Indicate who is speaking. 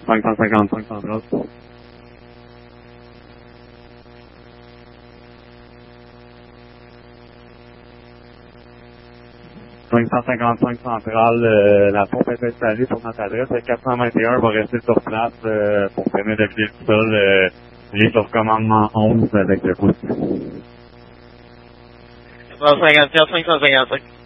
Speaker 1: 555 centrale. 555 centrale, la pompe est installée sur notre adresse. Le 421 va rester sur place pour finir de vider tout ça. J'ai sur commandement 11 avec le pouce.
Speaker 2: 554, 555.